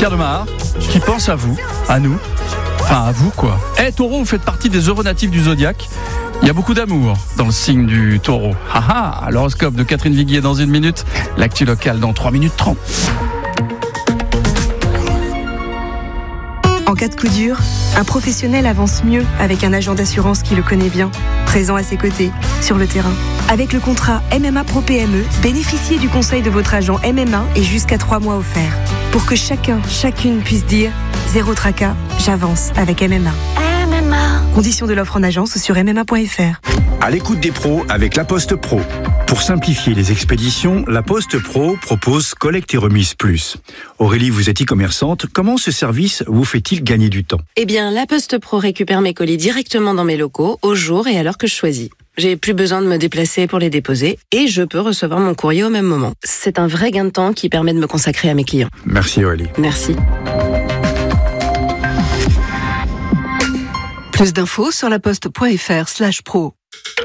Pierre Demar, qui pense à vous, à nous, enfin à vous quoi. Taureau, vous faites partie des heureux natifs du Zodiaque. Il y a beaucoup d'amour dans le signe du Taureau. L'horoscope de Catherine Viguier dans 1 minute, l'actu locale dans 3 minutes 30. En cas de coup dur, un professionnel avance mieux avec un agent d'assurance qui le connaît bien, présent à ses côtés, sur le terrain. Avec le contrat MMA Pro PME, bénéficiez du conseil de votre agent MMA et jusqu'à 3 mois offerts. Pour que chacune puisse dire « Zéro tracas, j'avance avec MMA ». Conditions de l'offre en agence ou sur MMA.fr. À l'écoute des pros avec La Poste Pro. Pour simplifier les expéditions, La Poste Pro propose Collecte et Remise Plus. Aurélie, vous êtes e-commerçante. Comment ce service vous fait-il gagner du temps ? Eh bien, La Poste Pro récupère mes colis directement dans mes locaux, au jour et à l'heure que je choisis. J'ai plus besoin de me déplacer pour les déposer et je peux recevoir mon courrier au même moment. C'est un vrai gain de temps qui permet de me consacrer à mes clients. Merci Aurélie. Merci. Plus d'infos sur laposte.fr/pro.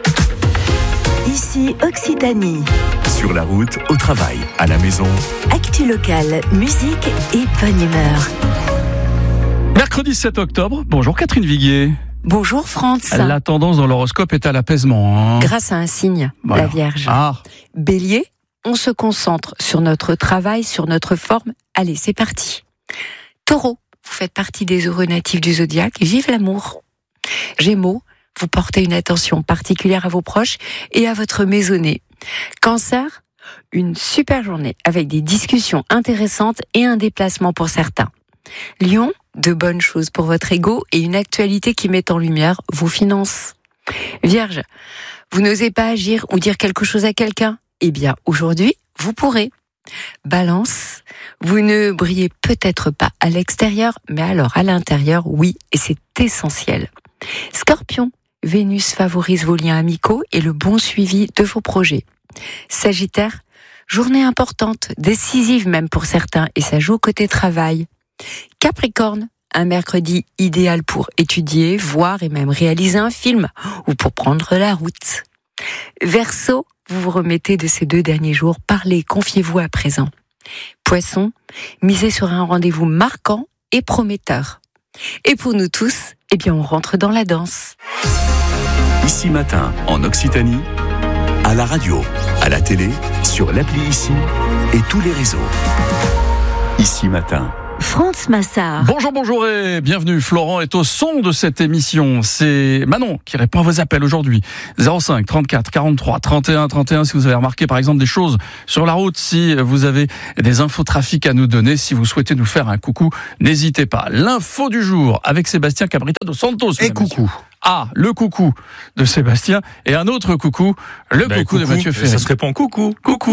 Ici Occitanie. Sur la route, au travail, à la maison. Actu locale, musique et bonne humeur. Mercredi 7 octobre, bonjour Catherine Viguier. Bonjour Franz. La tendance dans l'horoscope est à l'apaisement. Grâce à un signe, voilà. La Vierge. Bélier, on se concentre sur notre travail, sur notre forme. Allez, c'est parti. Taureau, vous faites partie des heureux natifs du Zodiaque. Vive l'amour. Gémeaux, vous portez une attention particulière à vos proches et à votre maisonnée. Cancer, une super journée avec des discussions intéressantes et un déplacement pour certains. Lion, de bonnes choses pour votre ego et une actualité qui met en lumière vos finances. Vierge, vous n'osez pas agir ou dire quelque chose à quelqu'un ? Eh bien, aujourd'hui, vous pourrez. Balance, vous ne brillez peut-être pas à l'extérieur, mais alors à l'intérieur, oui, et c'est essentiel. Scorpion, Vénus favorise vos liens amicaux et le bon suivi de vos projets. Sagittaire, journée importante, décisive même pour certains, et ça joue côté travail. Capricorne, un mercredi idéal pour étudier, voir et même réaliser un film, ou pour prendre la route. Verseau, vous vous remettez de ces 2 derniers jours, parlez, confiez-vous à présent. Poisson, misez sur un rendez-vous marquant et prometteur. Et pour nous tous, eh bien on rentre dans la danse. Ici Matin, en Occitanie, à la radio, à la télé, sur l'appli Ici et tous les réseaux. Ici Matin. Franz Massard. Bonjour et bienvenue. Florent est au son de cette émission. C'est Manon qui répond à vos appels aujourd'hui. 05 34 43 31 31 si vous avez remarqué par exemple des choses sur la route, si vous avez des infos trafic à nous donner, si vous souhaitez nous faire un coucou, n'hésitez pas. L'info du jour avec Sébastien Cabrita dos Santos. Et coucou. Le coucou de Sébastien et un autre coucou, coucou de Mathieu Ferry. Ça se répond coucou.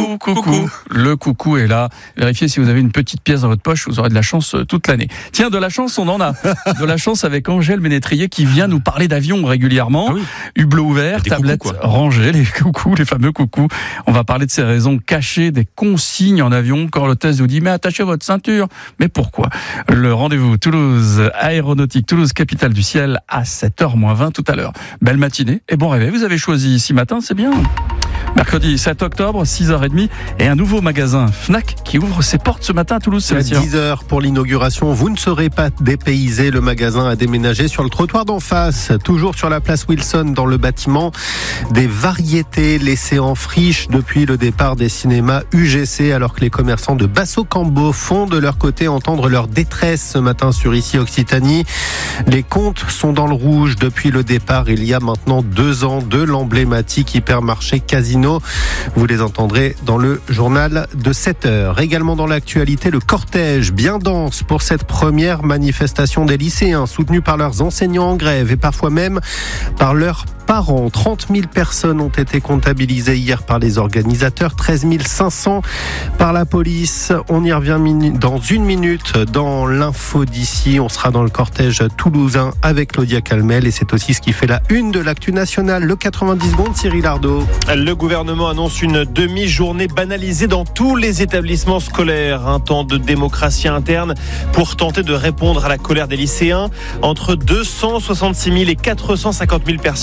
Le coucou est là. Vérifiez si vous avez une petite pièce dans votre poche, vous aurez de la chance toute l'année. Tiens, de la chance, on en a. De la chance avec Angèle Ménétrier qui vient nous parler d'avions régulièrement. Hublot ouvert, tablette rangée, les fameux coucous. On va parler de ces raisons cachées, des consignes en avion quand l'hôtesse vous dit mais attachez votre ceinture. Mais pourquoi ? Le rendez-vous Toulouse Aéronautique, Toulouse capitale du ciel à 7h-20 tout à l'heure. Belle matinée et bon réveil. Vous avez choisi Ici Matin, c'est bien. Mercredi 7 octobre, 6h30, et un nouveau magasin Fnac qui ouvre ses portes ce matin à Toulouse. C'est à 10h pour l'inauguration. Vous ne serez pas dépaysé. Le magasin a déménagé sur le trottoir d'en face, toujours sur la place Wilson dans le bâtiment. Des variétés laissées en friche depuis le départ des cinémas UGC, alors que les commerçants de Basso-Cambo font de leur côté entendre leur détresse ce matin sur Ici Occitanie. Les comptes sont dans le rouge depuis le départ, il y a maintenant 2 ans, de l'emblématique hypermarché Casino. Vous les entendrez dans le journal de 7h. Également dans l'actualité, le cortège bien dense pour cette première manifestation des lycéens, soutenus par leurs enseignants en grève et parfois même par leurs parents. 30 000 personnes ont été comptabilisées hier par les organisateurs, 13 500 par la police. On y revient dans 1 minute dans l'info d'ici. On sera dans le cortège toulousain avec Claudia Calmel et c'est aussi ce qui fait la une de l'actu nationale. Le 90 secondes, Cyril Ardo. Le gouvernement annonce une demi-journée banalisée dans tous les établissements scolaires. Un temps de démocratie interne pour tenter de répondre à la colère des lycéens. Entre 266 000 et 450 000 personnes ont manifesté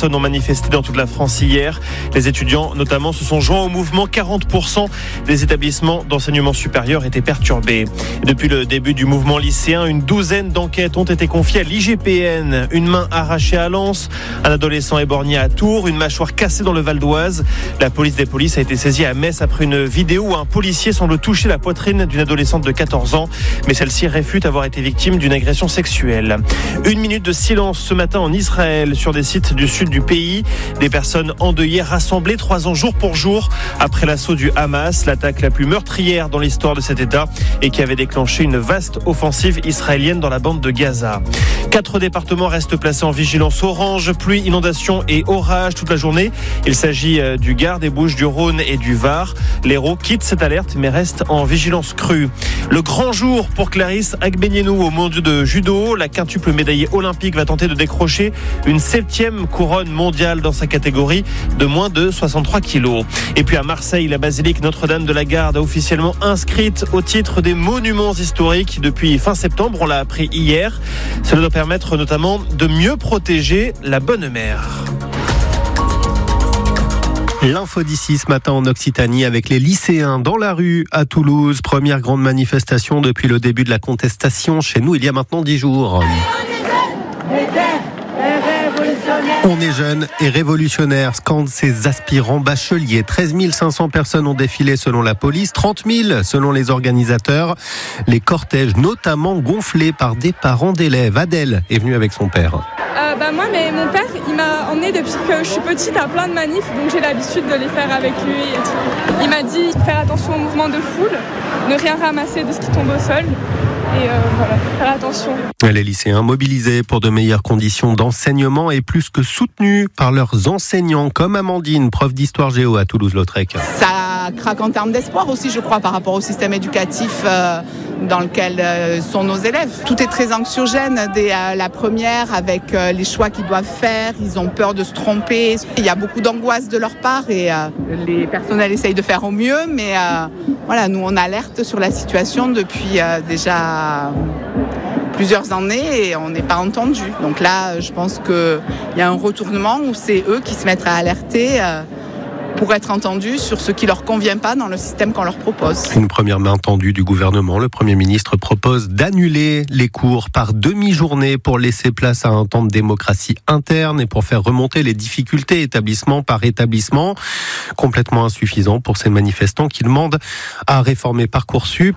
manifesté dans toute la France hier. Les étudiants, notamment, se sont joints au mouvement. 40% des établissements d'enseignement supérieur étaient perturbés. Et depuis le début du mouvement lycéen, une douzaine d'enquêtes ont été confiées à l'IGPN. Une main arrachée à Lens, un adolescent éborgné à Tours, une mâchoire cassée dans le Val d'Oise. La police des polices a été saisie à Metz après une vidéo où un policier semble toucher la poitrine d'une adolescente de 14 ans, mais celle-ci réfute avoir été victime d'une agression sexuelle. 1 minute de silence ce matin en Israël sur des sites du sud du pays. Des personnes endeuillées rassemblées 3 ans jour pour jour après l'assaut du Hamas, l'attaque la plus meurtrière dans l'histoire de cet État et qui avait déclenché une vaste offensive israélienne dans la bande de Gaza. 4 départements restent placés en vigilance orange, pluie, inondation et orage toute la journée. Il s'agit du Gard, des Bouches-du-Rhône et du Var. L'Hérault quitte cette alerte mais reste en vigilance crue. Le grand jour pour Clarisse Agbenienou au mondiaux de judo. La quintuple médaillée olympique va tenter de décrocher une 7e couronne mondiale dans sa catégorie de moins de 63 kilos. Et puis à Marseille, la basilique Notre-Dame de la Garde a officiellement inscrite au titre des monuments historiques depuis fin septembre. On l'a appris hier. Cela doit permettre notamment de mieux protéger la Bonne Mère. L'info d'ici ce matin en Occitanie avec les lycéens dans la rue à Toulouse. Première grande manifestation depuis le début de la contestation chez nous il y a maintenant 10 jours. On est jeunes et révolutionnaires, scandent ces aspirants bacheliers. 13 500 personnes ont défilé selon la police, 30 000 selon les organisateurs. Les cortèges notamment gonflés par des parents d'élèves. Adèle est venue avec son père. Moi, mon père, il m'a emmenée depuis que je suis petite à plein de manifs, donc j'ai l'habitude de les faire avec lui et tout. Il m'a dit faire attention aux mouvements de foule, ne rien ramasser de ce qui tombe au sol. Et voilà, faire attention. Les lycéens mobilisés pour de meilleures conditions d'enseignement et plus que soutenus par leurs enseignants, comme Amandine, prof d'histoire géo à Toulouse-Lautrec. Ça craque en termes d'espoir aussi, je crois, par rapport au système éducatif dans lequel sont nos élèves. Tout est très anxiogène dès la première avec les choix qu'ils doivent faire. Ils ont peur de se tromper. Il y a beaucoup d'angoisse de leur part et les personnels essayent de faire au mieux, mais voilà, nous on alerte sur la situation depuis déjà plusieurs années et on n'est pas entendu. Donc là, je pense qu'il y a un retournement où c'est eux qui se mettent à alerter pour être entendus sur ce qui leur convient pas dans le système qu'on leur propose. Une première main tendue du gouvernement. Le Premier ministre propose d'annuler les cours par demi-journée pour laisser place à un temps de démocratie interne et pour faire remonter les difficultés établissement par établissement. Complètement insuffisant pour ces manifestants qui demandent à réformer Parcoursup.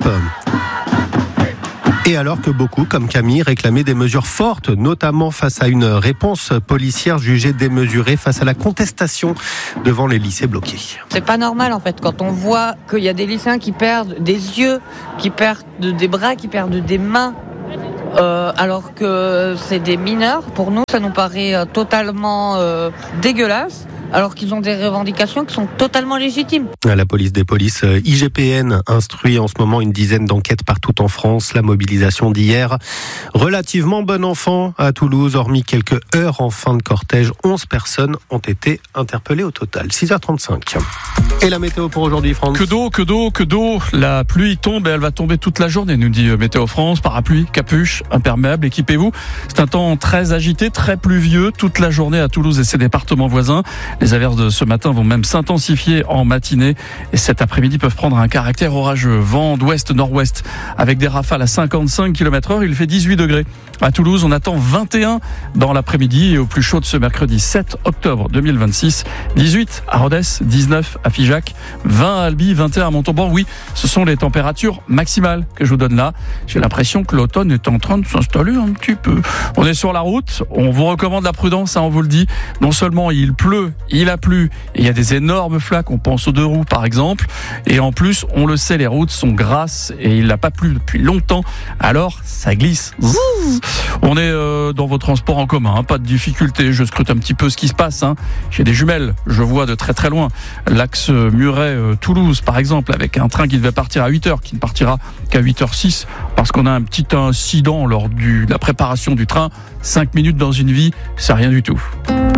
Et alors que beaucoup, comme Camille, réclamaient des mesures fortes, notamment face à une réponse policière jugée démesurée face à la contestation devant les lycées bloqués. C'est pas normal en fait, quand on voit qu'il y a des lycéens qui perdent des yeux, qui perdent des bras, qui perdent des mains, alors que c'est des mineurs. Pour nous, ça nous paraît totalement dégueulasse. Alors qu'ils ont des revendications qui sont totalement légitimes. La police des polices IGPN instruit en ce moment une dizaine d'enquêtes partout en France. La mobilisation d'hier, relativement bon enfant à Toulouse, hormis quelques heures en fin de cortège. 11 personnes ont été interpellées au total. 6h35. Et la météo pour aujourd'hui, France ? Que d'eau. La pluie tombe et elle va tomber toute la journée, nous dit Météo France. Parapluie, capuche, imperméable, équipez-vous. C'est un temps très agité, très pluvieux toute la journée à Toulouse et ses départements voisins. Les averses de ce matin vont même s'intensifier en matinée et cet après-midi peuvent prendre un caractère orageux. Vent d'ouest-nord-ouest avec des rafales à 55 km/h. Il fait 18 degrés. À Toulouse, on attend 21 dans l'après-midi et au plus chaud de ce mercredi 7 octobre 2026. 18 à Rodez, 19 à Figeac, 20 à Albi, 21 à Montauban. Oui, ce sont les températures maximales que je vous donne là. J'ai l'impression que l'automne est en train de s'installer un petit peu. On est sur la route. On vous recommande la prudence, on vous le dit. Non seulement il pleut, il a plu et il y a des énormes flaques, on pense aux 2 roues par exemple, et en plus on le sait, les routes sont grasses et il n'a pas plu depuis longtemps, alors ça glisse. On est dans vos transports en commun, pas de difficulté, je scrute un petit peu ce qui se passe, j'ai des jumelles, je vois de très très loin l'axe Muret-Toulouse par exemple, avec un train qui devait partir à 8h qui ne partira qu'à 8h06 parce qu'on a un petit incident lors de la préparation du train. 5 minutes dans une vie, c'est rien du tout.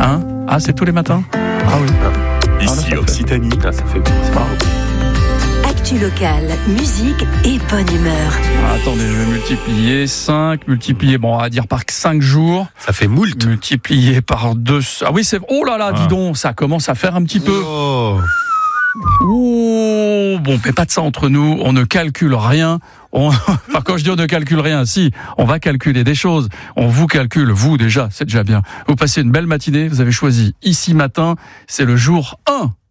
C'est tous les matins. Ah oui. Ici Occitanie, ça fait plaisir. Actu locale, musique et bonne humeur. Attendez, je vais multiplier 5, bon, on va dire par 5 jours. Ça fait moult. Multiplié par 2. Ah oui, c'est... Oh là là, dis donc, ça commence à faire un petit peu. Oh, bon, mais pas de ça entre nous, on ne calcule rien. Enfin, quand je dis on ne calcule rien, si, on va calculer des choses. On vous calcule, vous déjà, c'est déjà bien. Vous passez une belle matinée, vous avez choisi Ici Matin, c'est le jour 1